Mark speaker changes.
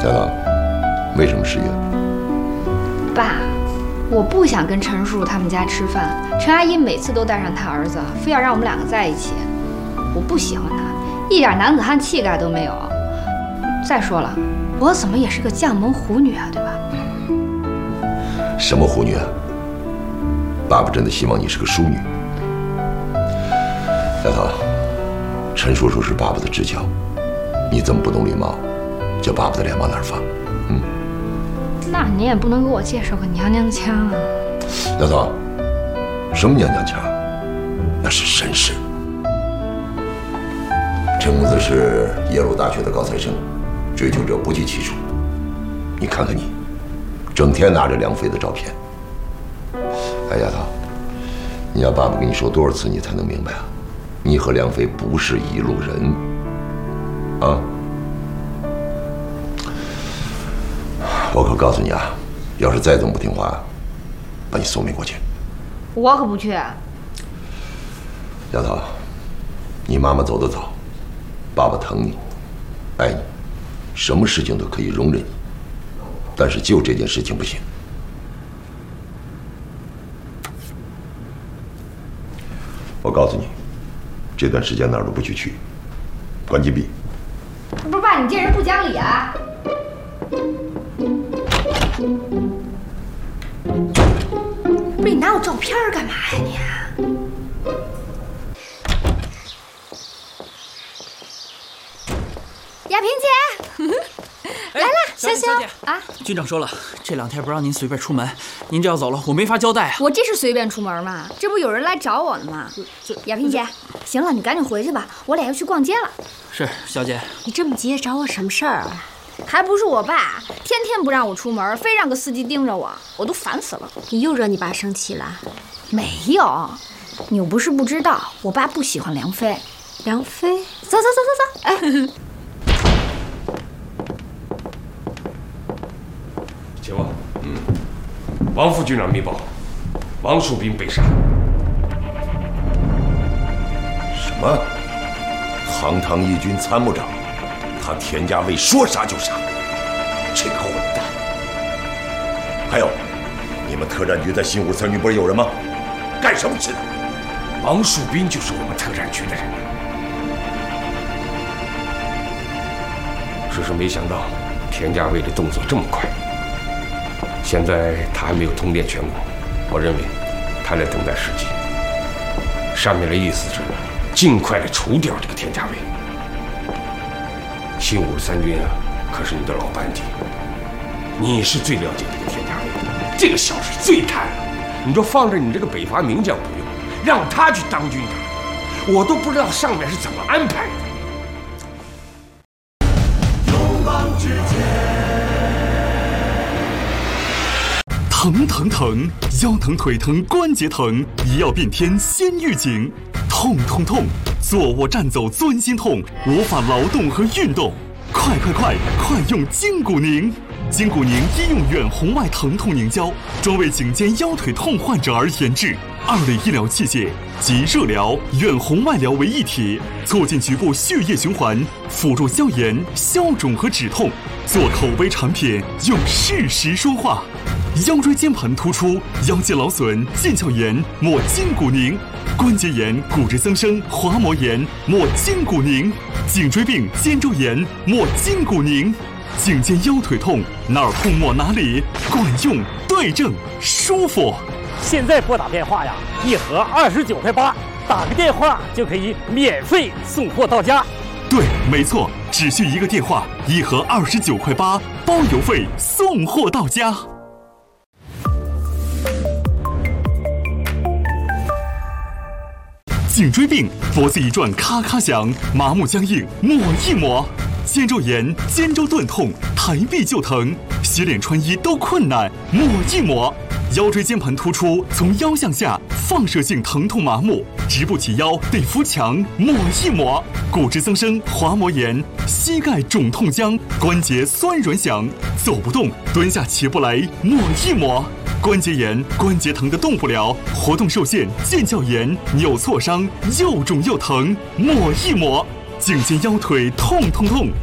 Speaker 1: 小桃，为什么失约？
Speaker 2: 爸，我不想跟陈叔叔他们家吃饭。陈阿姨每次都带上她儿子，非要让我们两个在一起。我不喜欢他，一点男子汉气概都没有。再说了，我怎么也是个将门虎女啊，对吧？
Speaker 1: 什么虎女啊？爸爸真的希望你是个淑女。小桃，陈叔叔是爸爸的至交，你这么不懂礼貌，叫爸爸的脸往哪儿放？
Speaker 2: 那你也不能给我介绍个娘娘腔啊！
Speaker 1: 小桃，什么娘娘腔？那是绅士。陈公子是耶鲁大学的高材生，追求者不计其数。你看看你，整天拿着梁飞的照片。哎，丫头，你要爸爸跟你说多少次你才能明白啊？你和梁飞不是一路人，啊！我可告诉你啊，要是再这么不听话，把你送命过去。
Speaker 2: 我可不去。
Speaker 1: 丫头，你妈妈走得早，爸爸疼你，爱你，什么事情都可以容忍你，但是就这件事情不行。我告诉你，这段时间哪儿都不许去，关禁闭。
Speaker 2: 不是爸，你这人不讲理啊！不是你拿我照片干嘛呀你？亚萍姐，来了，
Speaker 3: 小
Speaker 2: 香
Speaker 3: 啊！军长说了，这2天不让您随便出门，您这要走了，我没法交代啊。
Speaker 2: 我这是随便出门吗？这不有人来找我呢吗？亚萍姐，行了，你赶紧回去吧，我俩要去逛街了。
Speaker 3: 是，小姐。
Speaker 4: 你这么急找我什么事儿啊？
Speaker 2: 还不是我爸，天天不让我出门，非让个司机盯着我，我都烦死了。
Speaker 4: 你又惹你爸生气了？
Speaker 2: 没有，你又不是不知道，我爸不喜欢梁飞。
Speaker 4: 梁飞，
Speaker 2: 走，哎。
Speaker 5: 请问，王副军长密报，王树斌被杀。
Speaker 1: 什么？堂堂一军参谋长，他田家卫说杀就杀，这个混蛋！还有，你们特战局在新武三军不是有人吗？干什么吃的？
Speaker 5: 王树斌就是我们特战局的人，只是没想到田家卫的动作这么快。现在他还没有通电全国，我认为他在等待时机。上面的意思是尽快的除掉这个田家卫。新武三军啊，可是你的老班底，你是最了解这个田家卫的。这个小事最贪了，你就放着你这个北伐名将不用，让他去当军长，我都不知道上面是怎么安排的。
Speaker 6: 勇往直前。
Speaker 7: 疼疼疼，腰疼腿疼关节疼，医药变天先预警。痛痛痛，坐卧站走钻心痛，无法劳动和运动。快用筋骨宁！筋骨宁医用远红外疼痛凝胶，专为颈肩腰腿痛患者而研制，2类医疗器械集热疗、远红外疗为一体，促进局部血液循环，辅助消炎、消肿和止痛。做口碑产品，用事实说话。腰椎间盘突出、腰肌劳损、腱鞘炎，抹筋骨宁；关节炎、骨质增生、滑膜炎，抹筋骨宁；颈椎病、肩周炎，抹筋骨宁。颈肩腰腿痛，哪儿痛抹哪里，管用、对症、舒服。
Speaker 8: 现在拨打电话呀，1盒29块8，打个电话就可以免费送货到家。
Speaker 7: 对，没错，只需一个电话，1盒29块8，包邮费，送货到家。颈椎病，脖子一转咔咔响，麻木僵硬，抹一抹；肩周炎、肩周钝痛，抬臂就疼，洗脸穿衣都困难，抹一抹；腰椎间盘突出，从腰向下，放射性疼痛麻木，直不起腰得扶墙，抹一抹；骨质增生、滑膜炎，膝盖肿痛僵，关节酸软响，走不动，蹲下起不来，抹一抹。关节炎、关节疼的动不了，活动受限、腱鞘炎、扭挫伤，又肿又疼，抹一抹。颈肩腰腿痛痛痛，